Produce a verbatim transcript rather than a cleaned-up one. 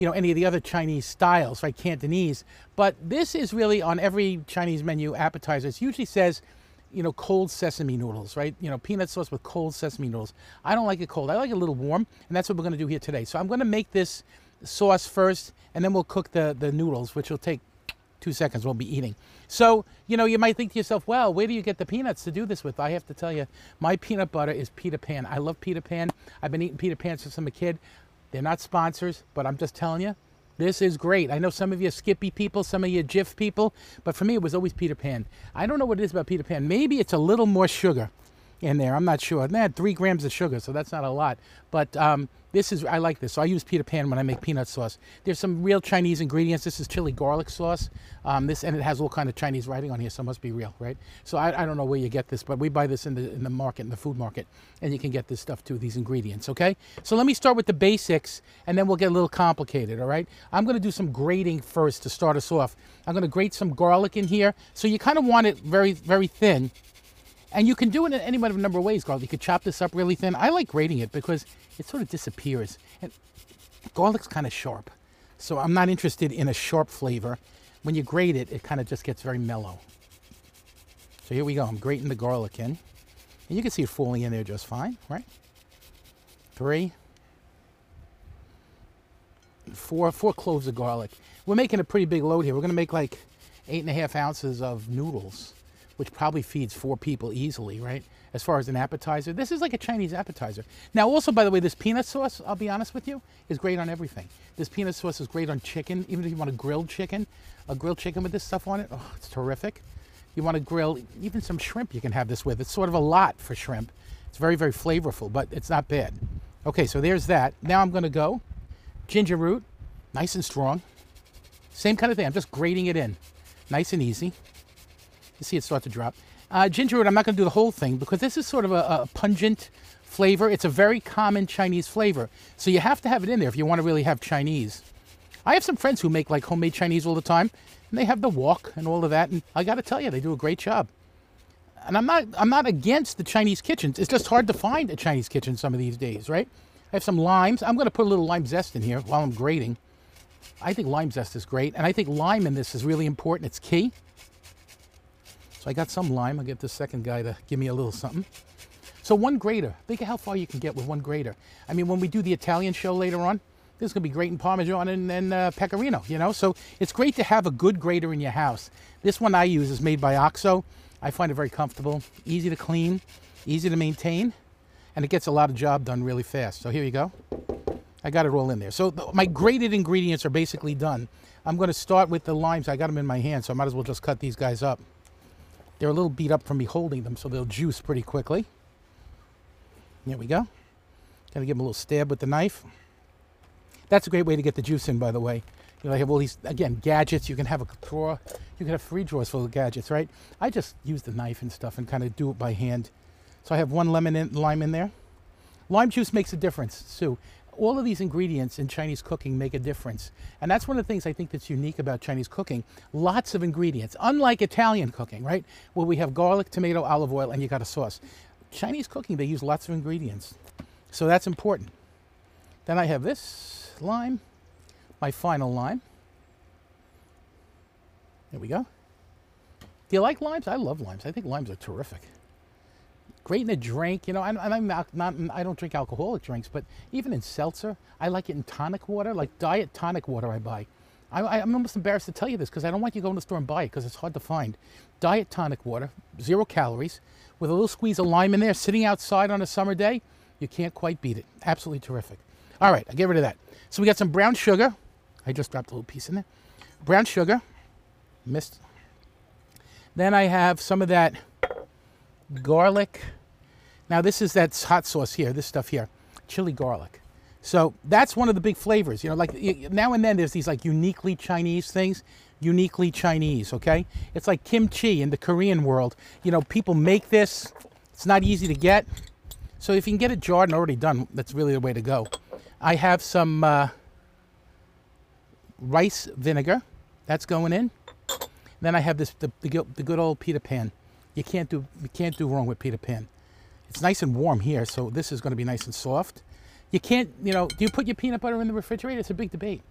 you know, any of the other Chinese styles, right? Cantonese. But this is really on every Chinese menu appetizer. It usually says, you know, cold sesame noodles, right? You know, peanut sauce with cold sesame noodles. I don't like it cold. I like it a little warm, and that's what we're going to do here today. So I'm going to make this sauce first, and then we'll cook the, the noodles, which will take two seconds. We'll be eating. So, you know, you might think to yourself, well, where do you get the peanuts to do this with? I have to tell you, my peanut butter is Peter Pan. I love Peter Pan. I've been eating Peter Pan since I'm a kid. They're not sponsors, but I'm just telling you, this is great. I know some of you Skippy people, some of you Jif people, but for me, it was always Peter Pan. I don't know what it is about Peter Pan. Maybe it's a little more sugar in there. I'm not sure. They had three grams of sugar, so that's not a lot. But um, this is, I like this. So I use Peter Pan when I make peanut sauce. There's some real Chinese ingredients. This is chili garlic sauce. Um, this and it has all kind of Chinese writing on here, so it must be real, right? So I, I don't know where you get this, but we buy this in the in the market, in the food market, and you can get this stuff too, these ingredients, okay? So let me start with the basics, and then we'll get a little complicated, all right? I'm going to do some grating first to start us off. I'm going to grate some garlic in here. So you kind of want it very, very thin. And you can do it in any one of a number of ways, garlic. You could chop this up really thin. I like grating it because it sort of disappears. And garlic's kind of sharp. So I'm not interested in a sharp flavor. When you grate it, it kind of just gets very mellow. So here we go. I'm grating the garlic in. And you can see it falling in there just fine, right? Three. Four, four cloves of garlic. We're making a pretty big load here. We're going to make like eight and a half ounces of noodles, which probably feeds four people easily, right? As far as an appetizer. This is like a Chinese appetizer. Now, also, by the way, this peanut sauce, I'll be honest with you, is great on everything. This peanut sauce is great on chicken, even if you want a grilled chicken, a grilled chicken with this stuff on it. Oh, it's terrific. You want to grill even some shrimp, you can have this with. It's sort of a lot for shrimp. It's very, very flavorful, but it's not bad. Okay, so there's that. Now I'm going to go ginger root, nice and strong. Same kind of thing. I'm just grating it in. Nice and easy. You see it start to drop. Uh, ginger root, I'm not going to do the whole thing because this is sort of a, a pungent flavor. It's a very common Chinese flavor. So you have to have it in there if you want to really have Chinese. I have some friends who make like homemade Chinese all the time, and they have the wok and all of that, and I got to tell you, they do a great job. And I'm not, I'm not against the Chinese kitchens. It's just hard to find a Chinese kitchen some of these days, right? I have some limes. I'm going to put a little lime zest in here while I'm grating. I think lime zest is great, and I think lime in this is really important. It's key. So I got some lime. I'll get the second guy to give me a little something. So one grater. Think of how far you can get with one grater. I mean, when we do the Italian show later on, this is going to be great in Parmesan and, and uh, Pecorino, you know? So it's great to have a good grater in your house. This one I use is made by OXO. I find it very comfortable, easy to clean, easy to maintain, and it gets a lot of job done really fast. So here you go. I got it all in there. So the, my grated ingredients are basically done. I'm going to start with the limes. I got them in my hand, so I might as well just cut these guys up. They're a little beat up from me holding them, so they'll juice pretty quickly. There we go. Gotta give them a little stab with the knife. That's a great way to get the juice in, by the way. You know, I have all these, again, gadgets. You can have a drawer. You can have three drawers full of gadgets, right? I just use the knife and stuff and kind of do it by hand. So I have one lemon and lime in there. Lime juice makes a difference, Sue. All of these ingredients in Chinese cooking make a difference. And that's one of the things I think that's unique about Chinese cooking. Lots of ingredients, unlike Italian cooking, right? Where we have garlic, tomato, olive oil, and you got a sauce. Chinese cooking, they use lots of ingredients. So that's important. Then I have this lime, my final lime. There we go. Do you like limes? I love limes. I think limes are terrific. Great in a drink, you know, and I'm not, not, I don't drink alcoholic drinks, but even in seltzer, I like it in tonic water, like diet tonic water I buy. I, I'm almost embarrassed to tell you this because I don't want you to go in the store and buy it because it's hard to find. Diet tonic water, zero calories, with a little squeeze of lime in there, sitting outside on a summer day, you can't quite beat it. Absolutely terrific. All right, I'll get rid of that. So we got some brown sugar. I just dropped a little piece in there. Brown sugar, missed. Then I have some of that garlic. Now this is that hot sauce here, this stuff here, chili garlic. So that's one of the big flavors, you know, like now and then there's these like uniquely Chinese things, uniquely Chinese, okay? It's like kimchi in the Korean world. You know, people make this, it's not easy to get. So if you can get it jarred and already done, that's really the way to go. I have some uh, rice vinegar, that's going in. Then I have this, the, the, the good old Peter Pan. You can't do you can't do wrong with Peter Pan. It's nice and warm here, so this is going to be nice and soft. You can't, you know, do you put your peanut butter in the refrigerator? It's a big debate.